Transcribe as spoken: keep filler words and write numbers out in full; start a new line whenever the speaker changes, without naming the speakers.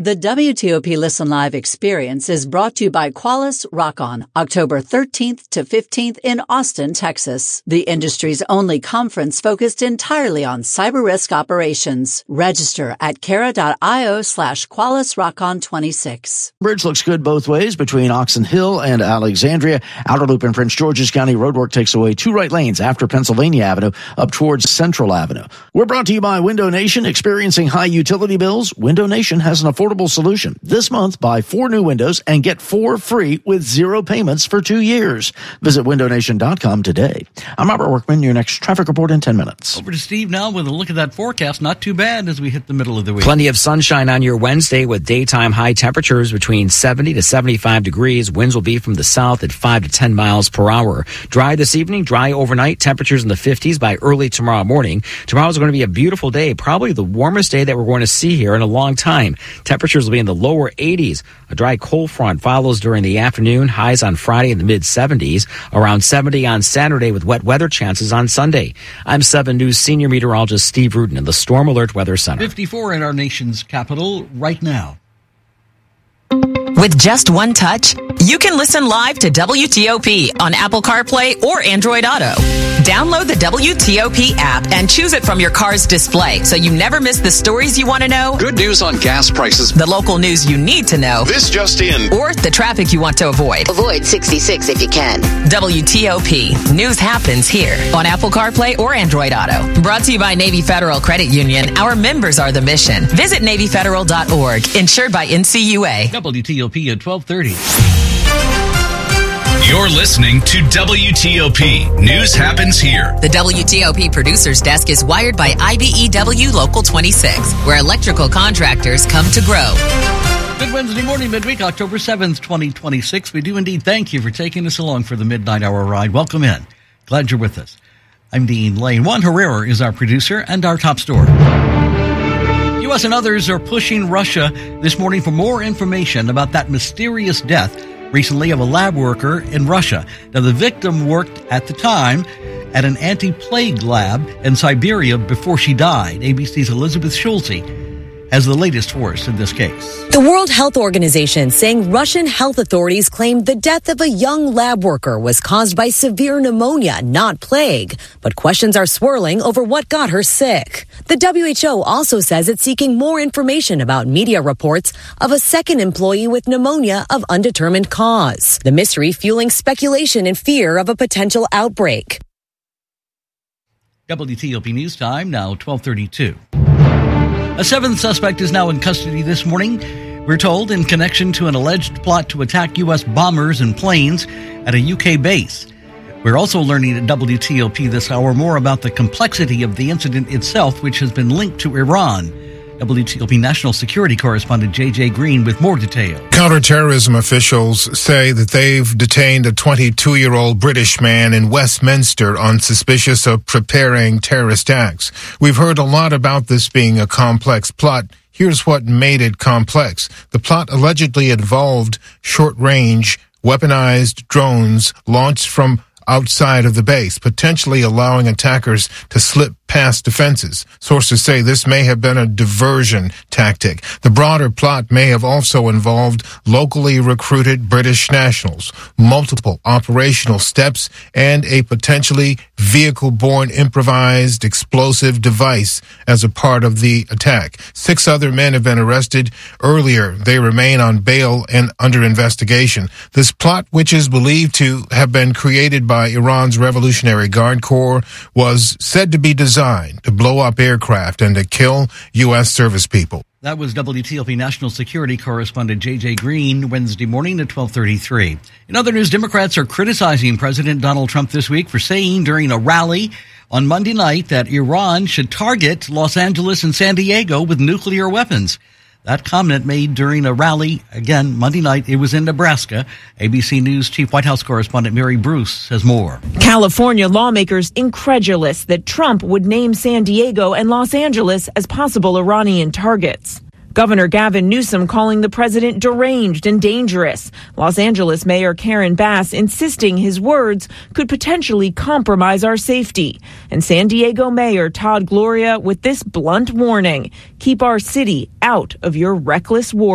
The W T O P Listen Live experience is brought to you by Qualys Rock-On, October thirteenth to fifteenth in Austin, Texas. The industry's only conference focused entirely on cyber risk operations. Register at cara.io slash Qualys Rock-On twenty-six.
Bridge looks good both ways between Oxon Hill and Alexandria. Outer Loop in Prince George's County roadwork takes away two right lanes after Pennsylvania Avenue up towards Central Avenue. We're brought to you by Window Nation. Experiencing high utility bills? Window Nation has an affordable solution. This month, buy four new windows and get four free with zero payments for two years. Visit window nation dot com today. I'm Robert Workman, your next traffic report in ten minutes.
Over to Steve now with a look at that forecast. Not too bad as we hit the middle of the week.
Plenty of sunshine on your Wednesday with daytime high temperatures between seventy to seventy-five degrees. Winds will be from the south at five to ten miles per hour. Dry this evening, dry overnight. Temperatures in the fifties by early tomorrow morning. Tomorrow's going to be a beautiful day, probably the warmest day that we're going to see here in a long time. Temperatures will be in the lower eighties. A dry cold front follows during the afternoon. Highs on Friday in the mid seventies. Around seventy on Saturday with wet weather chances on Sunday. I'm seven News senior meteorologist Steve Rudin in the Storm Alert Weather Center.
fifty-four in our nation's capital right now.
With just one touch, you can listen live to W T O P on Apple CarPlay or Android Auto. Download the W T O P app and choose it from your car's display so you never miss the stories you want to know,
good news on gas prices,
the local news you need to know,
this just in,
or the traffic you want to avoid.
Avoid sixty-six if you can.
W T O P. News happens here on Apple CarPlay or Android Auto. Brought to you by Navy Federal Credit Union. Our members are the mission. Visit navy federal dot org. Insured by N C U A.
W T O P at twelve thirty.
You're listening to W T O P. News happens here.
The W T O P Producers Desk is wired by I B E W Local twenty-six, where electrical contractors come to grow.
Good Wednesday morning, midweek, October seventh, twenty twenty-six. We do indeed thank you for taking us along for the midnight hour ride. Welcome in. Glad you're with us. I'm Dean Lane. Juan Herrera is our producer and our top story. U S and others are pushing Russia this morning for more information about that mysterious death recently of a lab worker in Russia. Now, the victim worked at the time at an anti-plague lab in Siberia before she died. A B C's Elizabeth Schulte has the latest for us in this case.
The World Health Organization saying Russian health authorities claimed the death of a young lab worker was caused by severe pneumonia, not plague. But questions are swirling over what got her sick. The W H O also says it's seeking more information about media reports of a second employee with pneumonia of undetermined cause. The mystery fueling speculation and fear of a potential outbreak.
W T O P News Time, now twelve thirty-two. A seventh suspect is now in custody this morning, we're told, in connection to an alleged plot to attack U S bombers and planes at a U K base. We're also learning at W T O P this hour more about the complexity of the incident itself, which has been linked to Iran. W T O P National Security Correspondent J J Green with more detail.
Counterterrorism officials say that they've detained a twenty-two-year-old British man in Westminster on suspicious of preparing terrorist acts. We've heard a lot about this being a complex plot. Here's what made it complex. The plot allegedly involved short-range, weaponized drones launched from outside of the base, potentially allowing attackers to slip past defenses. Sources say this may have been a diversion tactic. The broader plot may have also involved locally recruited British nationals, multiple operational steps, and a potentially vehicle-borne improvised explosive device as a part of the attack. Six other men have been arrested earlier. They remain on bail and under investigation. This plot, which is believed to have been created by Iran's Revolutionary Guard Corps, was said to be designed to blow up aircraft and to kill U S service people.
That was W T O P National Security Correspondent J J Green, Wednesday morning at twelve thirty-three. In other news, Democrats are criticizing President Donald Trump this week for saying during a rally on Monday night that Iran should target Los Angeles and San Diego with nuclear weapons. That comment made during a rally, again, Monday night. It was in Nebraska. A B C News Chief White House Correspondent Mary Bruce has more.
California lawmakers incredulous that Trump would name San Diego and Los Angeles as possible Iranian targets. Governor Gavin Newsom calling the president deranged and dangerous. Los Angeles Mayor Karen Bass insisting his words could potentially compromise our safety. And San Diego Mayor Todd Gloria with this blunt warning: keep our city out of your reckless war.